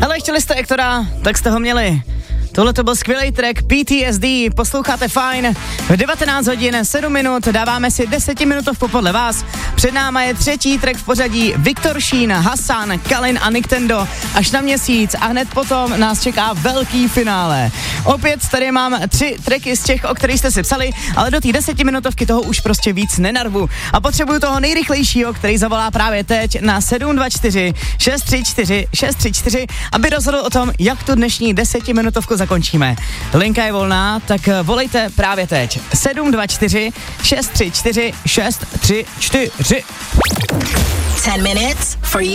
Hele, chtěli jste Ektora, tak jste ho měli. Tohle to byl skvělý track PTSD, posloucháte fajn. V 19 hodin 7 minut dáváme si 10-minutovku podle vás. Před náma je třetí track v pořadí Viktor Šín, Hasan, Kalin a Nintendo až na měsíc a hned potom nás čeká velký finále. Opět tady mám 3 tracky z těch, o kterých jste si psali, ale do té 10-minutovky toho už prostě víc nenarvu. A potřebuju toho nejrychlejšího, který zavolá právě teď na 724 634 634, aby rozhodl o tom, jak tu dnešní 10-minutovku zakončíme. Linka je volná, tak volejte právě teď. 724 634 634. 10 minutes for you.